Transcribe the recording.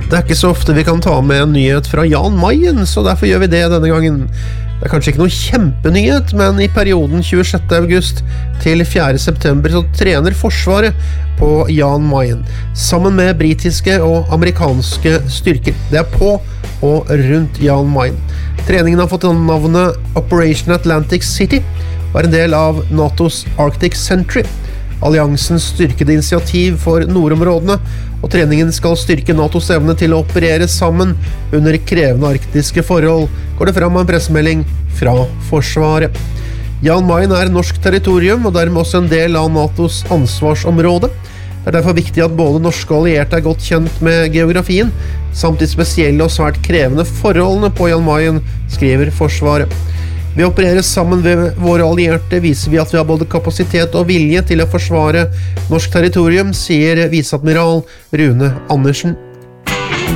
Det ikke så ofte vi kan ta med en nyhet fra Jan Mayen, så derfor gjør vi det denne gangen. Det kanskje ikke noe kjempenyhet, men i perioden 26. august til 4. september så trener Forsvaret på Jan Mayen, sammen med britiske og amerikanske styrker. Det på og rundt Jan Mayen. Treningen har fått navnet Operation Atlantic City, og en del av NATOs Arctic Sentry, alliansens styrkede initiativ for nordområdene, og treningen skal styrke NATOs evne til å operere sammen under krevende arktiske forhold, går det fram av en pressemelding fra Forsvaret. Jan Mayen norsk territorium, og dermed også en del av NATOs ansvarsområde. Det derfor viktig at både norske og allierte godt kjent med geografien, samt de spesielle og svært krevende forholdene på Jan Mayen, skriver Forsvaret. Ved å operere sammen ved våre allierte viser vi at vi har både kapasitet og vilje til å forsvare norsk territorium, sier viseadmiral Rune Andersen.